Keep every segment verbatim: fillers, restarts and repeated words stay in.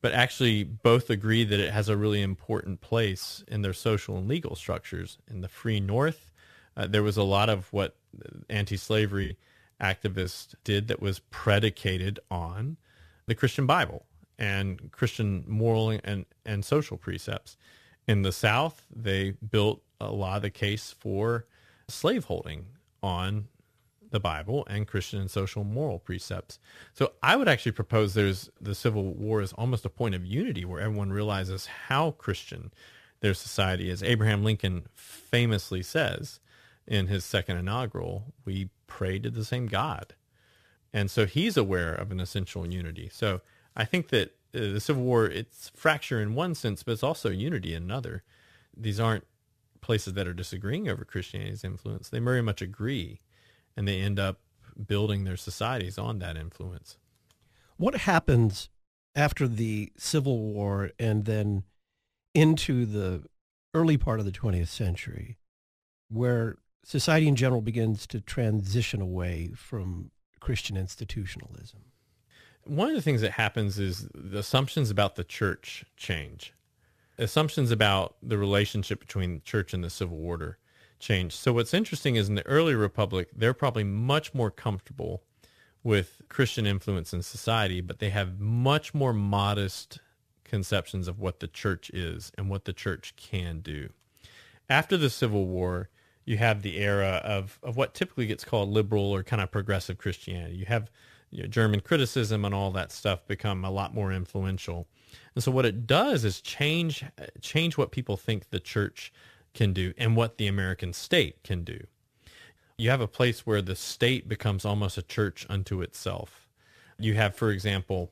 but actually both agree that it has a really important place in their social and legal structures. In the Free North, uh, there was a lot of what anti-slavery activists did that was predicated on the Christian Bible and Christian moral and, and social precepts. In the South, they built a lot of the case for slaveholding on the Bible and Christian and social moral precepts. So I would actually propose there's the Civil War is almost a point of unity where everyone realizes how Christian their society is. Abraham Lincoln famously says in his second inaugural, we pray to the same God. And so he's aware of an essential unity. So I think that uh, the Civil War, it's fracture in one sense, but it's also unity in another. These aren't places that are disagreeing over Christianity's influence. They very much agree, and they end up building their societies on that influence. What happens after the Civil War and then into the early part of the twentieth century, where society in general begins to transition away from Christian institutionalism? One of the things that happens is the assumptions about the church change. Assumptions about the relationship between the church and the civil order change. So what's interesting is in the early republic, they're probably much more comfortable with Christian influence in society, but they have much more modest conceptions of what the church is and what the church can do. After the Civil War, you have the era of, of what typically gets called liberal or kind of progressive Christianity. You have you know, German criticism and all that stuff become a lot more influential. And so what it does is change change what people think the church can do and what the American state can do. You have a place where the state becomes almost a church unto itself. You have, for example,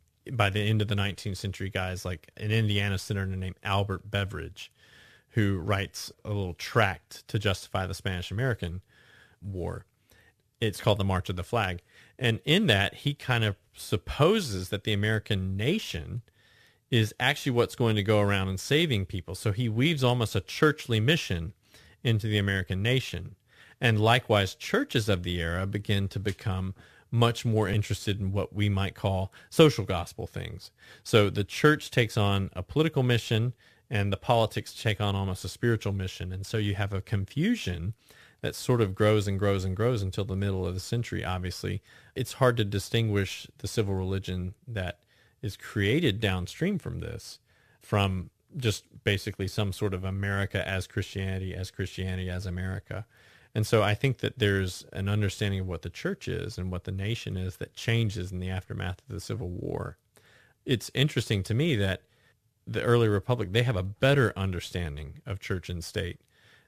by the end of the nineteenth century, guys like an Indiana senator named Albert Beveridge, who writes a little tract to justify the Spanish-American War. It's called the March of the Flag. And in that, he kind of supposes that the American nation is actually what's going to go around and saving people. So he weaves almost a churchly mission into the American nation. And likewise, churches of the era begin to become much more interested in what we might call social gospel things. So the church takes on a political mission and the politics take on almost a spiritual mission. And so you have a confusion that sort of grows and grows and grows until the middle of the century, obviously. It's hard to distinguish the civil religion that is created downstream from this from just basically some sort of America as Christianity, as Christianity as America. And so I think that there's an understanding of what the church is and what the nation is that changes in the aftermath of the Civil War. It's interesting to me that the early republic, they have a better understanding of church and state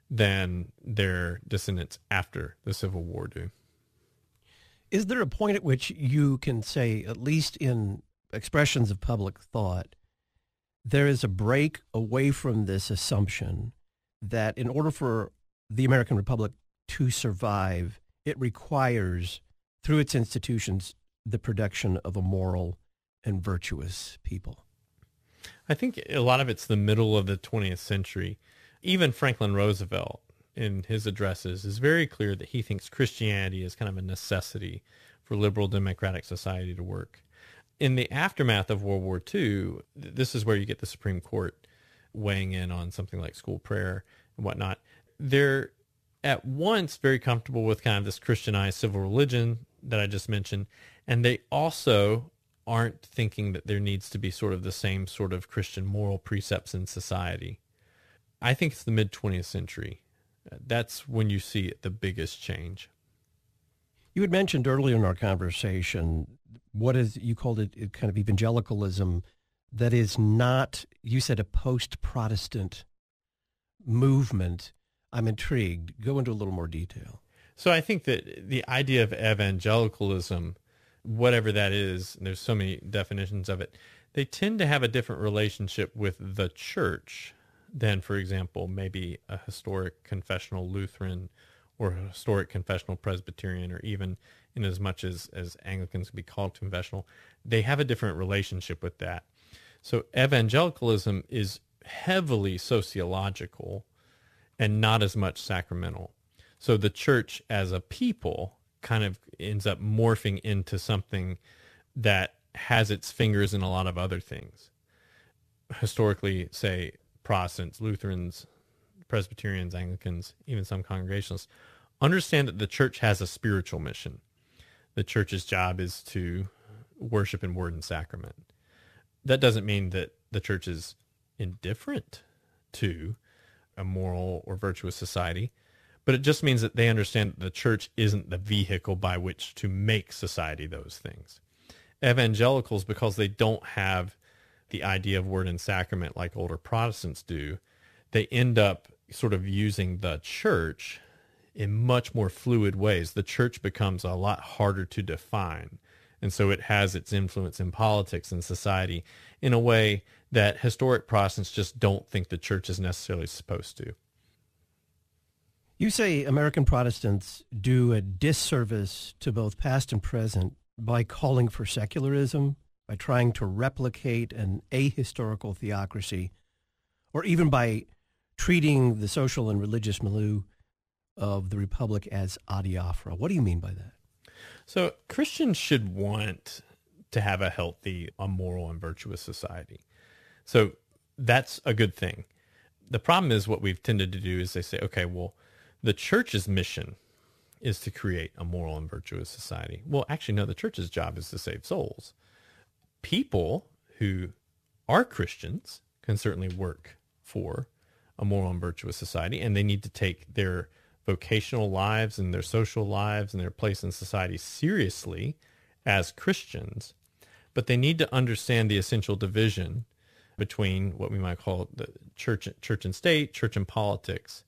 than their descendants after the Civil War do. Is there a point at which you can say, at least in expressions of public thought, there is a break away from this assumption that in order for the American Republic to survive, it requires, through its institutions, the production of a moral and virtuous people? I think a lot of it's the middle of the twentieth century. Even Franklin Roosevelt, in his addresses, is very clear that he thinks Christianity is kind of a necessity for liberal democratic society to work. In the aftermath of World War Two, this is where you get the Supreme Court weighing in on something like school prayer and whatnot. They're at once very comfortable with kind of this Christianized civil religion that I just mentioned, and they also aren't thinking that there needs to be sort of the same sort of Christian moral precepts in society. I think it's the mid-twentieth century. That's when you see the biggest change. You had mentioned earlier in our conversation what is, you called it kind of evangelicalism, that is not, you said, a post-Protestant movement. I'm intrigued. Go into a little more detail. So I think that the idea of evangelicalism, whatever that is, and there's so many definitions of it, they tend to have a different relationship with the church than, for example, maybe a historic confessional Lutheran or a historic confessional Presbyterian, or even in as much as, as Anglicans can be called confessional. They have a different relationship with that. So evangelicalism is heavily sociological and not as much sacramental. So the church as a people kind of ends up morphing into something that has its fingers in a lot of other things. Historically, say, Protestants, Lutherans, Presbyterians, Anglicans, even some Congregationalists, understand that the church has a spiritual mission. The church's job is to worship in word and sacrament. That doesn't mean that the church is indifferent to a moral or virtuous society, but it just means that they understand that the church isn't the vehicle by which to make society those things. Evangelicals, because they don't have the idea of word and sacrament like older Protestants do, they end up sort of using the church in much more fluid ways. The church becomes a lot harder to define. And so it has its influence in politics and society in a way that historic Protestants just don't think the church is necessarily supposed to. You say American Protestants do a disservice to both past and present by calling for secularism, by trying to replicate an ahistorical theocracy, or even by treating the social and religious milieu of the Republic as adiaphora. What do you mean by that? So Christians should want to have a healthy, a moral, and virtuous society. So that's a good thing. The problem is what we've tended to do is they say, okay, well, the church's mission is to create a moral and virtuous society. Well, actually, no, the church's job is to save souls. People who are Christians can certainly work for a moral and virtuous society, and they need to take their vocational lives and their social lives and their place in society seriously as Christians, but they need to understand the essential division between what we might call the church, church and state, church and politics.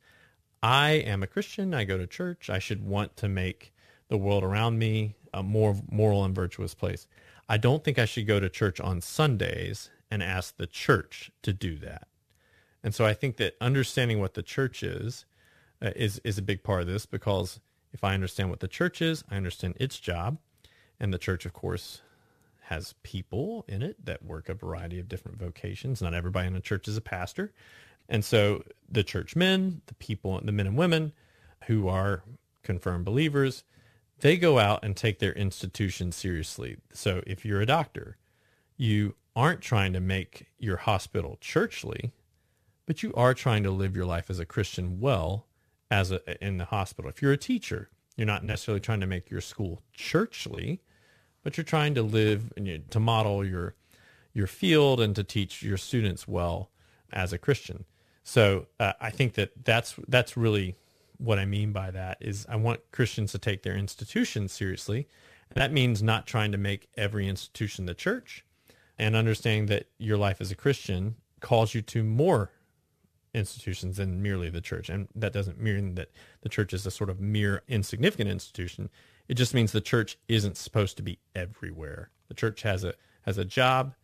I am a Christian. I go to church. I should want to make the world around me a more moral and virtuous place. I don't think I should go to church on Sundays and ask the church to do that. And so I think that understanding what the church is, uh, is, is a big part of this, because if I understand what the church is, I understand its job. And the church, of course, has people in it that work a variety of different vocations. Not everybody in the church is a pastor. And so the church men, the people, the men and women who are confirmed believers, they go out and take their institution seriously. So if you're a doctor, you aren't trying to make your hospital churchly, but you are trying to live your life as a Christian well as a, in the hospital. If you're a teacher, you're not necessarily trying to make your school churchly, but you're trying to live and you, to model your your field and to teach your students well as a Christian. So uh, I think that that's that's really what I mean by that is I want Christians to take their institutions seriously. And that means not trying to make every institution the church, and understanding that your life as a Christian calls you to more institutions than merely the church. And that doesn't mean that the church is a sort of mere insignificant institution. It just means the church isn't supposed to be everywhere. The church has a has a job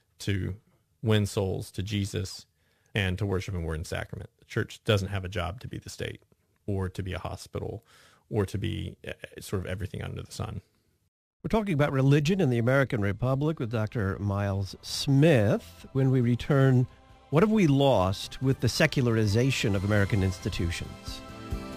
to win souls to Jesus and to worship in word and sacrament. The church doesn't have a job to be the state or to be a hospital or to be sort of everything under the sun. We're talking about religion in the American Republic with Doctor Miles Smith. When we return, what have we lost with the secularization of American institutions?